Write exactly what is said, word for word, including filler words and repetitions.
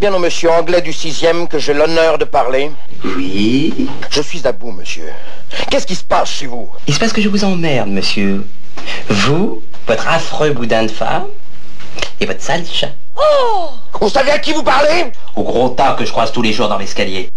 bien au monsieur anglais du sixième que j'ai l'honneur de parler? Oui. Je suis à bout, monsieur. Qu'est-ce qui se passe chez vous? Il se passe que je vous emmerde, monsieur. Vous, votre affreux boudin de femme, et votre sale chat. Oh! Vous savez à qui vous parlez? Au gros tas que je croise tous les jours dans l'escalier.